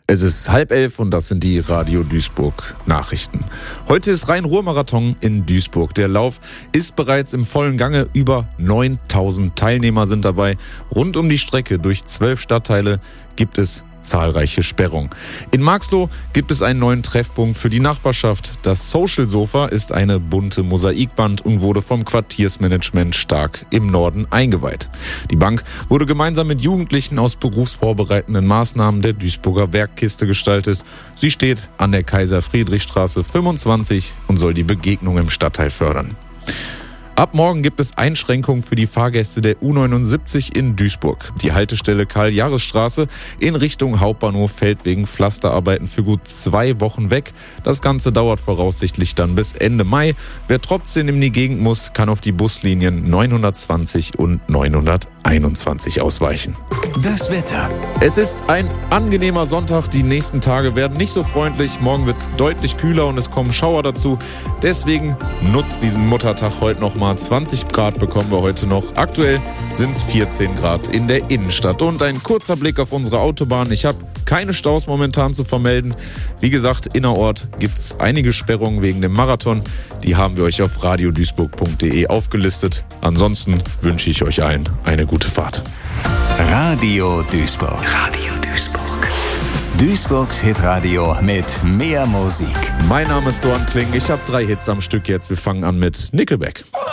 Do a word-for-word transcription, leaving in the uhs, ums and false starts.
Es ist halb elf und das sind die Radio Duisburg Nachrichten. Heute ist Rhein-Ruhr-Marathon in Duisburg. Der Lauf ist bereits im vollen Gange. Über neuntausend Teilnehmer sind dabei. Rund um die Strecke durch zwölf Stadtteile gibt es zahlreiche Sperrungen. In Marxloh gibt es einen neuen Treffpunkt für die Nachbarschaft. Das Social Sofa ist eine bunte Mosaikbank und wurde vom Quartiersmanagement stark im Norden eingeweiht. Die Bank wurde gemeinsam mit Jugendlichen aus berufsvorbereitenden Maßnahmen der Duisburger Werkkiste gestaltet. Sie steht an der Kaiser-Friedrich-Straße fünfundzwanzig und soll die Begegnung im Stadtteil fördern. Ab morgen gibt es Einschränkungen für die Fahrgäste der U neunundsiebzig in Duisburg. Die Haltestelle Karl-Jahres-Straße in Richtung Hauptbahnhof fällt wegen Pflasterarbeiten für gut zwei Wochen weg. Das Ganze dauert voraussichtlich dann bis Ende Mai. Wer trotzdem in die Gegend muss, kann auf die Buslinien neunhundertzwanzig und neunhunderteinundzwanzig ausweichen. Das Wetter. Es ist ein angenehmer Sonntag. Die nächsten Tage werden nicht so freundlich. Morgen wird es deutlich kühler und es kommen Schauer dazu. Deswegen nutzt diesen Muttertag heute noch mal. zwanzig Grad bekommen wir heute noch. Aktuell sind es vierzehn Grad in der Innenstadt. Und ein kurzer Blick auf unsere Autobahn. Ich habe keine Staus momentan zu vermelden. Wie gesagt, innerort gibt es einige Sperrungen wegen dem Marathon. Die haben wir euch auf radio duisburg punkt de aufgelistet. Ansonsten wünsche ich euch allen eine gute Fahrt. Radio Duisburg. Radio Duisburg. Duisburgs Hitradio mit mehr Musik. Mein Name ist Doan Kling. Ich habe drei Hits am Stück jetzt. Wir fangen an mit Nickelback.